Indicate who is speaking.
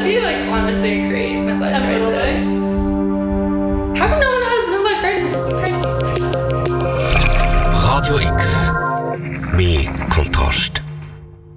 Speaker 1: you like honestly agree midlife crisis? How come no one has midlife crisis?
Speaker 2: Radio X.